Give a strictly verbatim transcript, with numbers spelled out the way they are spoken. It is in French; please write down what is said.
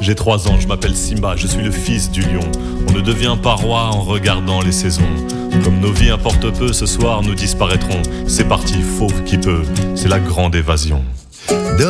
J'ai trois ans, je m'appelle Simba, je suis le fils du lion. On ne devient pas roi en regardant les saisons. Comme nos vies importent peu, ce soir nous disparaîtrons. C'est parti, fauve qui peut, c'est la grande évasion.